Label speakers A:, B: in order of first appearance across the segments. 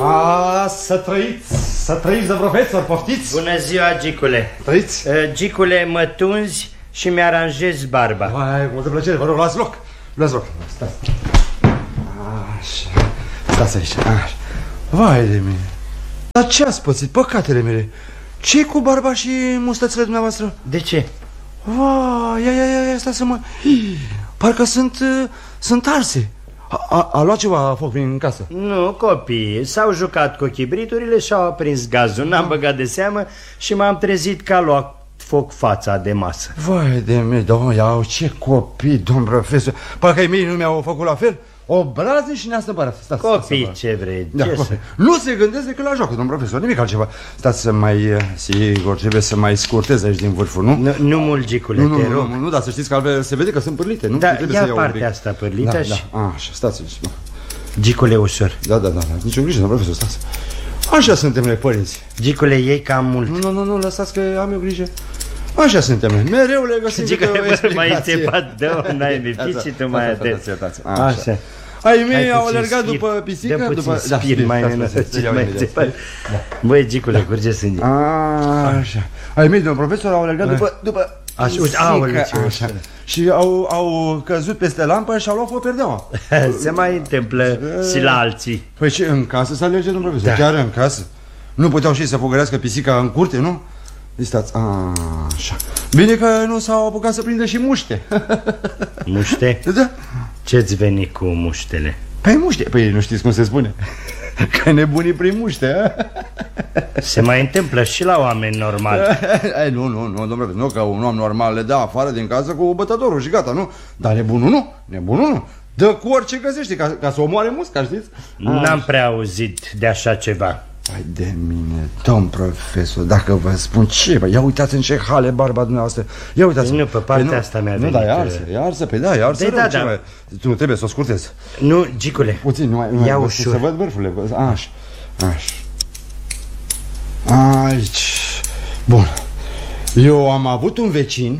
A: Să trăiți, profesor, poftiți?
B: Bună ziua, Gicule.
A: Trăiți?
B: Gicule, mă tunzi și mi-aranjez barba.
A: Hai, cu multă plăcere, vă rog, luați loc. Luați loc. Stați. Așa. Stați aici. Așa. Vai de mine. Dar ce ați pățit, păcatele mele? Ce-i cu barba și mustățile dumneavoastră?
B: De ce?
A: Vai, ia, stați să mă... Parcă sunt arse. A luat ceva foc prin casă?
B: Nu, copii, s-au jucat cu chibriturile și au aprins gazul. N-am băgat de seamă și m-am trezit că a luat foc fața de masă.
A: Vai de mine, iau, ce copii, domn profesor. Parcă ai mei nu mi-au făcut la fel. Obraze și ne-a stăpărat.
B: Copii, ce vrei?
A: Da, nu se gândesc decât la joc, domn profesor, nimic altceva. Stați să mai, sigur, trebuie să mai scurtez aici din vârful, nu?
B: Nu mult, Gicule, te rog.
A: Nu, dar să știți că altfel se vede că sunt pârlite, nu?
B: Da, ia partea asta pârlită și...
A: Așa, stați aici.
B: Gicule, ușor.
A: Da, nicio grijă, domn profesor, stați. Așa suntem noi, părinți.
B: Gicule, ei cam mult.
A: Nu, lăsați că am eu grijă. Așa suntem noi, mereu le găsim câte o explicație.
B: Mai înțepat, n-ai nimic și tu mai atent. Așa.
A: Ai mei au alergat după pisică.
B: Dă puțin spir, mai înțepat. Băi, Gicule, curge sânge.
A: Așa. Ai mei, domn profesor, au alergat după pisică. Și au căzut peste lampă și au luat foperdeaua.
B: Se mai întâmplă și la alții.
A: Păi ce, în casă să alerge, domn profesor? Chiar în casă? Nu puteau și să fugărească pisica în curte, nu? Stați, așa. Bine că nu s-au apucat să prindă și muște.
B: Muște?
A: Da.
B: Ce-ți veni cu muștele?
A: Păi muște, păi nu știți cum se spune? Că nebunii prin muște.
B: Se mai întâmplă și la oameni normali.
A: Nu, domnule, nu că un om normal le dă afară din casă cu bătătorul și gata, nu? Dar nebunul nu. Dă cu orice găsește ca să omoare musca, știți?
B: N-am prea auzit de așa ceva.
A: Hai de mine, domn profesor, dacă vă spun ce, ia uitați în ce hale barba dumneavoastră. Ia uitați.
B: Nu, pe partea asta mi-a venit.
A: Nu, dar e arsă, e arsă.
B: Da.
A: Tu trebuie să o scurtezi.
B: Nu, Gicule.
A: Puțin,
B: ia ușor.
A: Să văd vârfurile. Așa. Aici. Bun. Eu am avut un vecin.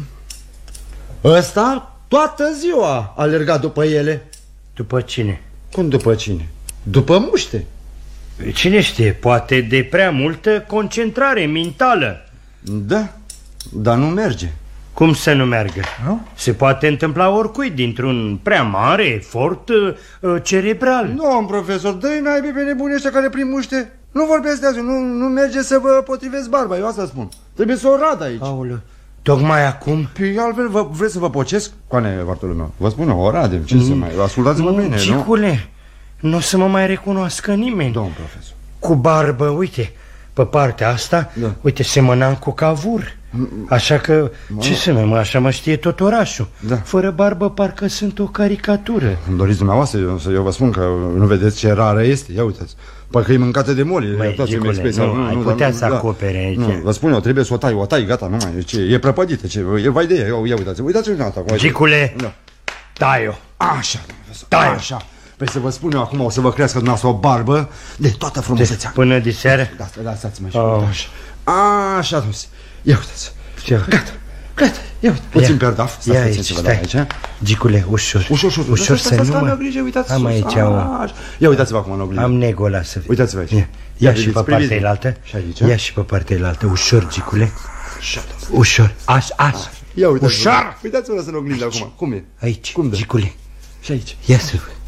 A: Ăsta toată ziua a alergat după ele.
B: După cine?
A: Cum după cine? După muște.
B: Cine știe, poate de prea multă concentrare mentală.
A: Da, dar nu merge.
B: Cum să nu meargă?
A: Nu?
B: Se poate întâmpla oricui dintr-un prea mare efort cerebral.
A: Nu, profesor, dă-i naibii pe nebunii ăștia care prin muște. Nu vorbesc de azi, nu merge să vă potrivesc barba, eu asta spun. Trebuie să o rad aici.
B: Aoleu, tocmai acum?
A: Păi altfel vreți să vă pocesc? Coane, Bartolomeu, vă spun eu, o radem, ce să mai... Ascultați-mă bine, nu?
B: Gicule, nu o să mă mai recunoască nimeni.
A: Domn profesor.
B: Cu barbă, uite, pe partea asta, uite, semănam cu cavur. Așa că, ce să mă, așa mă știe tot orașul. Fără barbă parcă sunt o caricatură.
A: Îmi doriți dumneavoastră, eu vă spun că nu vedeți ce rară este. Ia uitați, parcă e mâncată de moli.
B: Băi, Gicule, ai putea să acopere aici.
A: Nu, vă spun eu, trebuie să o tai, gata, nu mai e prăpădită, e vai de ea, ia uitați-vă asta.
B: Gicule, tai-o.
A: Așa, tai-o. Așa. Păi să vă spun eu acum, o să vă crească dumneavoastră o barbă de toată frumusețea.
B: Până diseară?
A: Da, stați-mă și așa, atunci. Ia uitați. Gata, ia uite. Puțin perdaf.
B: Ia aici. Gicule, ușor. Ușor să nu mă... Am aici o...
A: Ia uitați-vă acum în oglindă.
B: Am negul ăla să...
A: Uitați-vă aici.
B: Ia și pe partea elaltă. Ia și pe partea elaltă. Ușor, Gicule. Ușor. Așa.
A: Ia uitați-vă. Uitați-vă în oglindă acum. Cum e?
B: Aici, Gicule.
A: Și aici.
B: Ia să văd.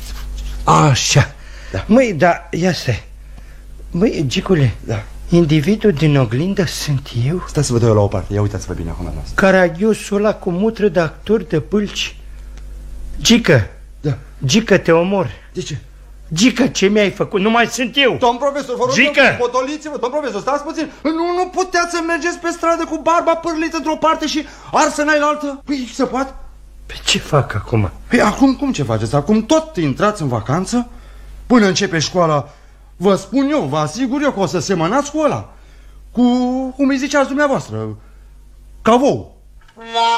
B: Așa. Măi, da, ia stai. Măi, Gicule.
A: Da.
B: Individul din oglindă sunt eu?
A: Stați să vă dau eu la o parte, ia uitați-vă bine acum la asta.
B: Caragiosul ăla cu mutră de actor de pâlci. Gică.
A: Da.
B: Gică, te omor.
A: De ce?
B: Gică, ce mi-ai făcut? Nu mai sunt eu.
A: Domn profesor, vă rog, potoliți-vă. Domn profesor, stați puțin. Nu puteți să mergeți pe stradă cu barba pârlită într-o parte și arsă în altă? Păi, se poate?
B: Pe ce fac acum?
A: Păi acum cum ce faceți? Acum tot intrați în vacanță? Până începe școala, vă spun eu, vă asigur eu că o să semănați cu ăla. Cu, cum îi ziceați dumneavoastră, cavou.